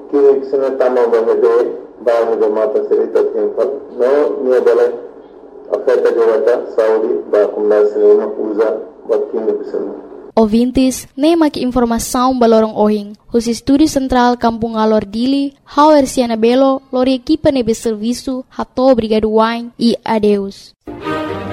kini kisana tama bahede bahan go mata serita timpal no niya bala afeta jawata Saudi ba kumna sinema uza bakini bisana. Ouvintes, nem aqui informação balorong ohing. Os estúdios central Kampung Alor Dili, Hauer Siana Belo, lori equipa nebe serviço, hato obrigado wine e adeus.